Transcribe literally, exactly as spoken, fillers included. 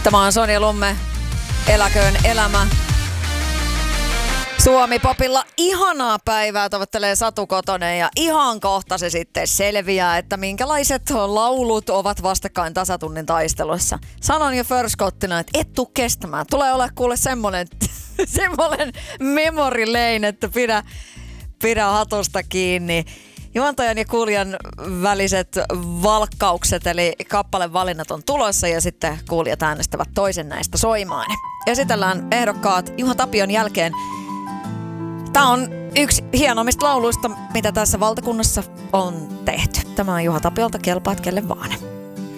Tämä on Sonja Lumme. Eläköön elämä. Suomi-popilla ihanaa päivää toivottelee Satu Kotonen ja ihan kohta se sitten selviää, että minkälaiset laulut ovat vastakkain tasatunnin taistelussa. Sanon jo förskottina, että et tuu kestämään. Tulee ole kuule semmonen, semmonen memory lane, että pidä, pidä hatusta kiinni. Juontajan ja kuulijan väliset valkkaukset, eli kappalevalinnat on tulossa ja sitten kuulijat äänestävät toisen näistä soimaan. Esitellään ehdokkaat Juha Tapion jälkeen. Tämä on yksi hienommista lauluista, mitä tässä valtakunnassa on tehty. Tämä on Juha Tapiolta, kelpaat kelle vaan.